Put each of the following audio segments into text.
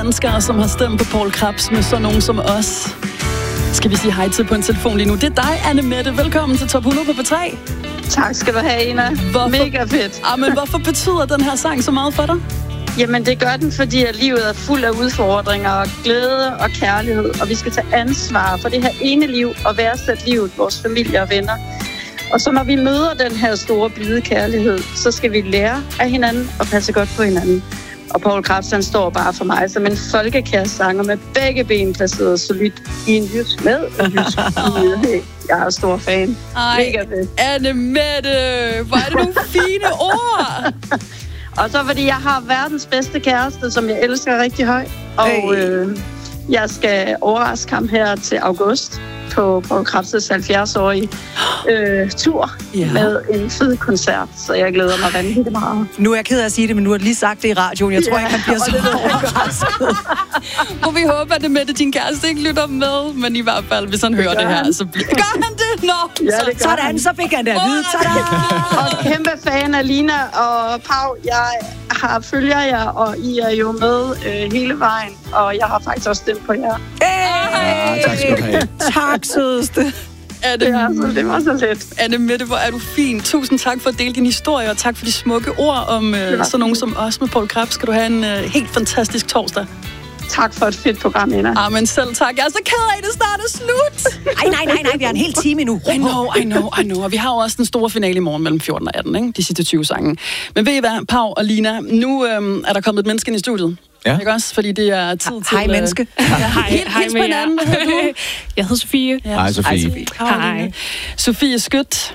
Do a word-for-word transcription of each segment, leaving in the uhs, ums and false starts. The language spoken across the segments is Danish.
danskere, som har stemt på Poul Krebs med sådan nogen som os. Skal vi sige hej til på en telefon lige nu. Det er dig, Anne Mette. Velkommen til Top hundrede på P tre. Tak skal du have, Ina. Hvorfor? Mega fedt. Ah, men hvorfor betyder den her sang så meget for dig? Jamen, det gør den, fordi at livet er fuld af udfordringer og glæde og kærlighed. Og vi skal tage ansvar for det her ene liv og værdsætte livet, vores familie og venner. Og så når vi møder den her store, blide kærlighed, så skal vi lære af hinanden og passe godt på hinanden. Og Poul Krebs, han står bare for mig som en folkekærsanger med begge ben placeret solidt i en jysk med en jysk. Jeg er stor fan. Ej, mega fedt. Anne Mette, hvor er det nogle fine ord! Og så fordi jeg har verdens bedste kæreste, som jeg elsker rigtig højt. Og øh, jeg skal overraske ham her til august på Poul Krebs' halvfjerds-årige øh, tur yeah. med en fed koncert. Så jeg glæder mig vanvittigt meget. Nu er jeg ked af at sige det, men nu har du lige sagt det i radioen. Jeg tror yeah. ikke, han bliver så overrasket. Og vi håber, at det med, at din kæreste ikke lytter med. Men i hvert fald, hvis han hører det her, så bliver... Gør han det? Nå! Ja, det sådan, han. Så fik han det at vide. Og kæmpe fan af Lina og Pau. Jeg har følger jer, og I er jo med øh, hele vejen. Og jeg har faktisk også stemt på jer. Hey! Ja, tak skal du have. Tak, sødeste. Anne, det, altså, det var så let. Anne Mette, hvor er du fin. Tusind tak for at dele din historie, og tak for de smukke ord om øh, sådan nogen som os med Poul Krebs. Skal du have en øh, helt fantastisk torsdag. Tak for et fedt program, Ina. Ah, men selv tak. Jeg er så ked af, at det snart er slut. Ej, nej, nej, nej. Vi har en hel time endnu. I know, I know, I know. Og vi har jo også den store finale i morgen mellem fjorten og atten, ikke? De sidste tyve sange. Men ved I hvad, Pau og Lina, nu øhm, er der kommet et menneske ind i studiet. Ja. Ikke også? Fordi det er tid til... Hej, menneske. Ja, hej, hej med jer. Hvad hedder du? Jeg hedder Sofie. Ja. Hej, Sofie. Hej, Sofie. Hej. Sofie Skødt.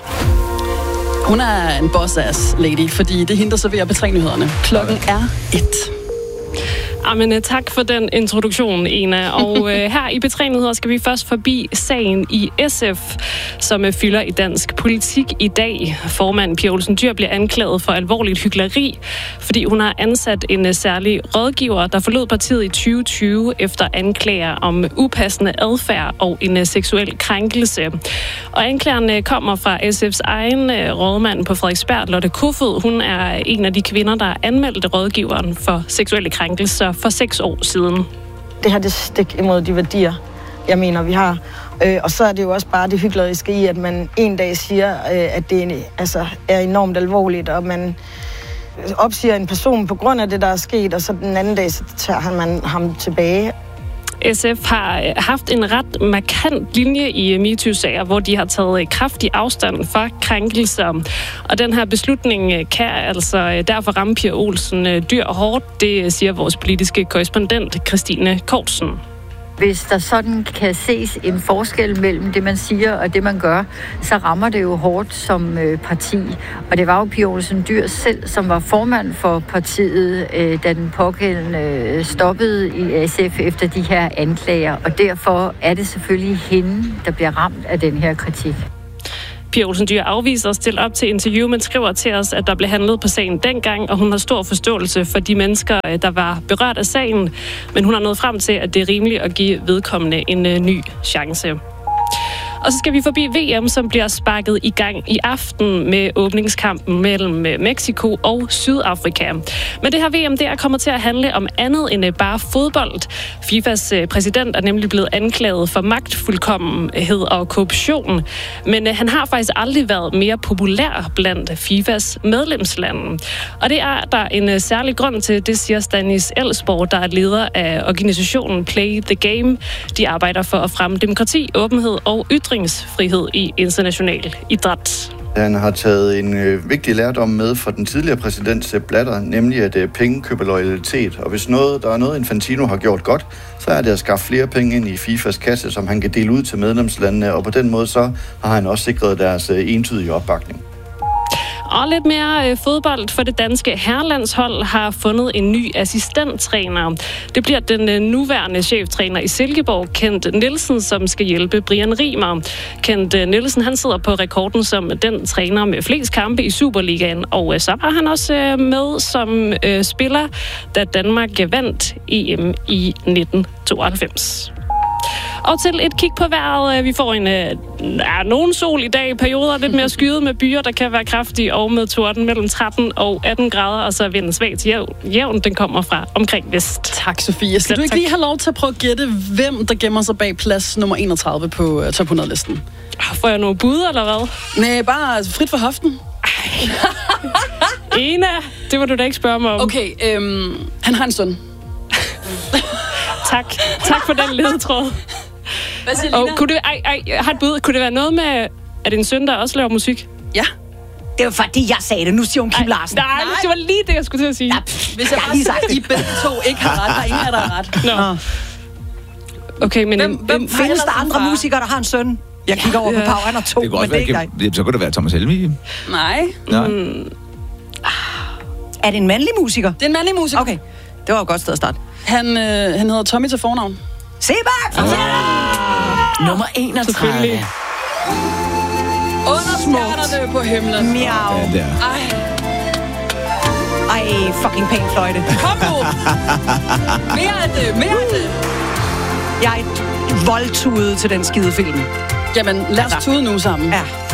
Hun er en boss-ass lady, fordi det er hende, der serverer P tre-nyhederne. Klokken er et. Amen, tak for den introduktion, Ina. Og øh, her i P tre-nyheder skal vi først forbi sagen i S F, som øh, fylder i dansk politik i dag. Formanden Pia Olsen Dyhr bliver anklaget for alvorligt hykleri, fordi hun har ansat en øh, særlig rådgiver, der forlod partiet i tyve tyve efter anklager om upassende adfærd og en øh, seksuel krænkelse. Og anklagerne kommer fra S F's egen øh, rådmand på Frederiksberg, Lotte Kofod. Hun er en af de kvinder, der anmeldte rådgiveren for seksuelle krænkelser for seks år siden. Det her det stik imod de værdier, jeg mener, vi har. Øh, og så er det jo også bare det hykleriske i, at man en dag siger, øh, at det altså, er enormt alvorligt, og man opsiger en person på grund af det, der er sket, og så den anden dag, så tager man ham tilbage. S F har haft en ret markant linje i MeToo-sager, hvor de har taget kraftig afstand fra krænkelser. Og den her beslutning kan altså derfor ramme Pia Olsen Dyhr hårdt, det siger vores politiske korrespondent Christine Kortsen. Hvis der sådan kan ses en forskel mellem det, man siger og det, man gør, så rammer det jo hårdt som øh, parti. Og det var jo Pia Olsen Dyhr selv, som var formand for partiet, øh, da den pågældende øh, stoppede i S F efter de her anklager. Og derfor er det selvfølgelig hende, der bliver ramt af den her kritik. Pia Olsen Dyhr afviser at stille op til interview, men skriver til os, at der blev handlet på sagen dengang, og hun har stor forståelse for de mennesker, der var berørt af sagen. Men hun har nået frem til, at det er rimeligt at give vedkommende en uh, ny chance. Og så skal vi forbi V M, som bliver sparket i gang i aften med åbningskampen mellem Mexico og Sydafrika. Men det her V M, det er kommer til at handle om andet end bare fodbold. FIFAs præsident er nemlig blevet anklaget for magtfuldkommenhed og korruption. Men han har faktisk aldrig været mere populær blandt FIFAs medlemslande. Og det er der en særlig grund til, det siger Stanis Elsborg, der er leder af organisationen Play the Game. De arbejder for at fremme demokrati, åbenhed og ytringsfrihed i international idræt. Han har taget en øh, vigtig lærdom med fra den tidligere præsident Sepp Blatter, nemlig at øh, penge køber loyalitet. Og hvis noget, der er noget, Infantino har gjort godt, så er det at skaffe flere penge ind i FIFAs kasse, som han kan dele ud til medlemslandene. Og på den måde så har han også sikret deres øh, entydige opbakning. Og lidt mere øh, fodbold, for det danske herrelandshold har fundet en ny assistenttræner. Det bliver den øh, nuværende cheftræner i Silkeborg, Kent Nielsen, som skal hjælpe Brian Riemer. Kent øh, Nielsen, han sidder på rekorden som den træner med flest kampe i Superligaen, og øh, så var han også øh, med som øh, spiller, da Danmark vandt E M i nitten tooghalvfems. Og til et kig på vejret. Vi får en øh, ja, nogen sol i dag i perioder, lidt mere skyet med byer, der kan være kraftige, og med torden mellem tretten og atten grader, og så er vinden svag til jævn. jævn. Den kommer fra omkring vest. Tak, Sofie. Skal Ja, du ikke tak. lige have lov til at prøve at gætte, hvem der gemmer sig bag plads nummer enogtredive på uh, top hundrede-listen? Får jeg nogle bud, eller hvad? Nej, bare frit for hoften. Ena, det må du da ikke spørge mig om. Okay, øhm, han har en søn. Tak. Tak for den ledetråd. Hvad siger Og kunne det, ej, ej, jeg har et bud. Kunne det være noget med, at din søn, der også laver musik? Ja. Det var fordi, jeg sagde det. Nu siger hun Kim Larsen. Nej, nej, det var lige det, jeg skulle til at sige. Ja, Hvis jeg bare siger, at I begge to ikke har ret, har ingen af der har ret. Nå. Okay, men... Hvem- hvem- en- Findes der andre far? musikere, der har en søn? Jeg kigger over på Ja. Pau, han har to, Det kunne men også det er ikke være, dig. Kim- så kunne det være Thomas Helmig. Nej, Nej. Er det en mandlig musiker? det er en mandlig musiker. Okay, det var jo et godt sted at starte. Han, øh, han hedder Tommy til fornavn. Sebak! Nummer enogtredive. Under stjernerne på himlen. Miau. Ja, det er. Ej, Ej, fucking pæn fløjte. kom nu. Mere af det, mere af det. Jeg er voldtudet til den skide film. Jamen, lad os tude nu sammen. Ja.